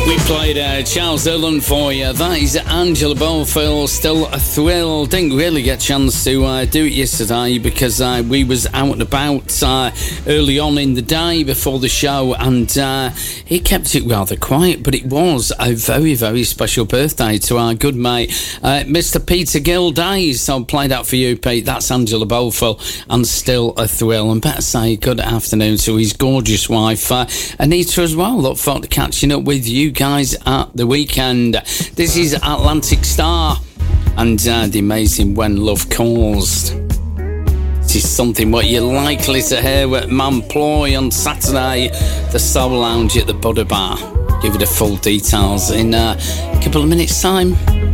We played Charles Dillon for you. That is Angela Bofill, Still a Thrill. Didn't really get a chance to do it yesterday because we was out and about early on in the day before the show, and he kept it rather quiet, but it was a very, very special birthday to our good mate, Mr. Peter Gildays. So I'll play that for you, Pete. That's Angela Bofill and Still a Thrill. And better say good afternoon to his gorgeous wife, Anita, as well. Look forward to catching up with you guys at the weekend. This is Atlantic Star and the amazing When Love Calls. This is something what you're likely to hear at Manploy on Saturday, the Soul Lounge at the Buddha Bar. Give you the full details in a couple of minutes' time.